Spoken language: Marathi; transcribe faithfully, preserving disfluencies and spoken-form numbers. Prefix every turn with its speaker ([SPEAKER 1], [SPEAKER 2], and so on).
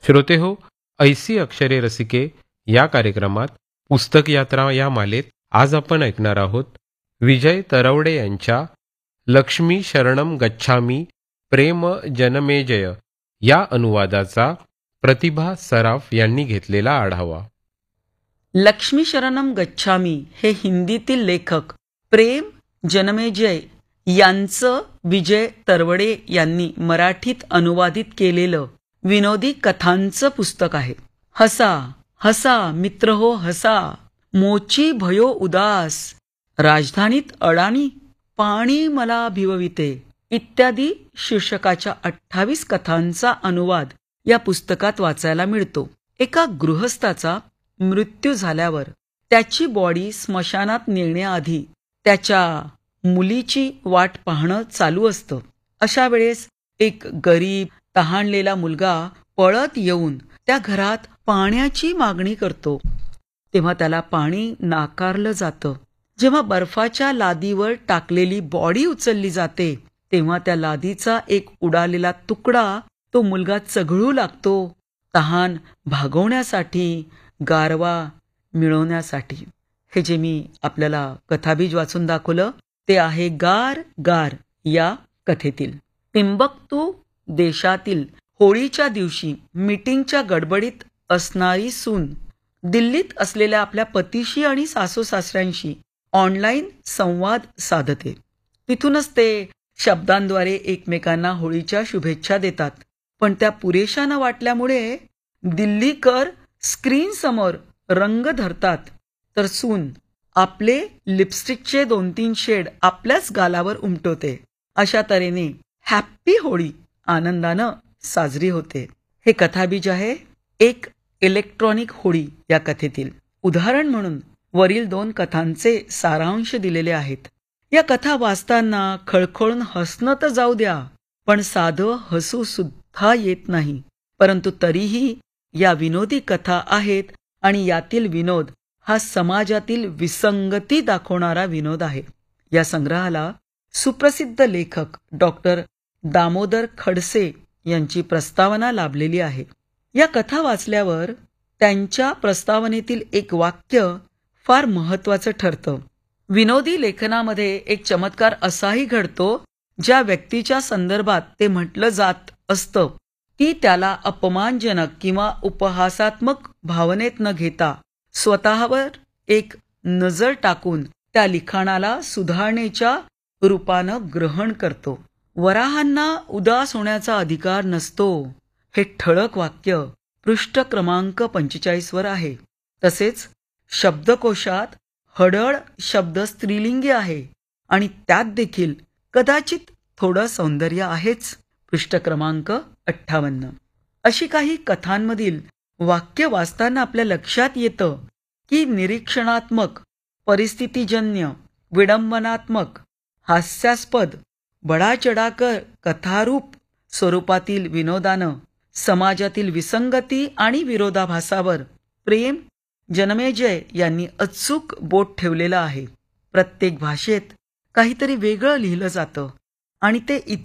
[SPEAKER 1] श्रोते हो, ऐसी अक्षरे रसिके या कार्यक्रमात पुस्तक यात्रा या मालेत आज आपण ऐकणार आहोत विजय तरवडे यांच्या लक्ष्मी शरणम गच्छामी प्रेम जनमेजय या अनुवादाचा प्रतिभा सराफ यांनी घेतलेला आढावा.
[SPEAKER 2] लक्ष्मी शरणम गच्छामी हे हिंदीतील लेखक प्रेम जनमेजय यांचं विजय तरवडे यांनी मराठीत अनुवादित केलेलं विनोदी कथांचं पुस्तक आहे. हसा हसा मित्र हो हसा, मोची भयो उदास, राजधानीत अडाणी, पाणी मला भिवविते इत्यादी शीर्षकाच्या अठ्ठावीस कथांचा अनुवाद या पुस्तकात वाचायला मिळतो. एका गृहस्थाचा मृत्यू झाल्यावर त्याची बॉडी स्मशानात नेण्याआधी त्याच्या मुलीची वाट पाहणं चालू असतं. अशा वेळेस एक गरीब तहानलेला मुलगा पळत येऊन त्या घरात पाण्याची मागणी करतो. तेव्हा त्याला पाणी नाकारलं जातं. जेव्हा बर्फाच्या लादीवर टाकलेली बॉडी उचलली जाते तेव्हा त्या लादीचा एक उडालेला तुकडा तो मुलगा चघळू लागतो, तहान भागवण्यासाठी, गारवा मिळवण्यासाठी. हे जे मी आपल्याला कथाबीज वाचून दाखवलं ते आहे गार गार या कथेतील. टिंबक्तू देशातील होळीच्या दिवशी मीटिंगच्या गडबडीत असणारी सून दिल्लीत असलेल्या आपल्या पतीशी आणि सासू सासऱ्यांशी ऑनलाईन संवाद साधते. तिथूनच ते शब्दांद्वारे एकमेकांना होळीच्या शुभेच्छा देतात. पण त्या पुरेशा न वाटल्यामुळे दिल्लीकर स्क्रीन समोर रंग धरतात, तर सून आपले लिपस्टिकचे दोन तीन शेड आपल्याच गालावर उमटवते. अशा तऱ्हेने हॅप्पी होळी आनंदानं साजरी होते. हे कथाबीज आहे एक इलेक्ट्रॉनिक होळी या कथेतील. उदाहरण म्हणून वरील दोन कथांचे सारांश दिलेले आहेत. या कथा वाचताना खळखळून हसणं तर जाऊ द्या, पण साधं हसू सुद्धा येत नाही. परंतु तरीही या विनोदी कथा आहेत आणि यातील विनोद हा समाजातील विसंगती दाखवणारा विनोद आहे. या संग्रहाला सुप्रसिद्ध लेखक डॉक्टर दामोदर खडसे यांची प्रस्तावना लाभलेली आहे. या कथा वाचल्यावर त्यांच्या प्रस्तावनेतील एक वाक्य फार महत्वाचं ठरतं. विनोदी लेखनामध्ये एक चमत्कार असाही घडतो ज्या व्यक्तीच्या संदर्भात ते म्हटलं जात असतं की त्याला अपमानजनक किंवा उपहासात्मक भावनेत न घेता स्वतःवर एक नजर टाकून त्या लिखाणाला सुधारणेच्या रूपानं ग्रहण करतो. वराहांना उदास होण्याचा अधिकार नसतो हे ठळक वाक्य पृष्ठ क्रमांक पंचेचाळीस वर आहे. तसेच शब्दकोशात हडळ शब्द स्त्रीलिंगी आहे आणि त्यात देखील कदाचित थोडं सौंदर्य आहेच. पृष्ठ क्रमांक अठ्ठावन्न. अशी काही कथांमधील वाक्य वाचताना आपल्या लक्षात येतं की निरीक्षणात्मक, परिस्थितीजन्य, विडंबनात्मक, हास्यास्पद, बडाचडाकर, कथारूप स्वरूपातील विनोदानं समाजातील विसंगती आणि विरोधाभासावर प्रेम जनमेजय यांनी अचूक बोट ठेवलेलं आहे. प्रत्येक भाषेत काहीतरी वेगळं लिहिलं जातं आणि ते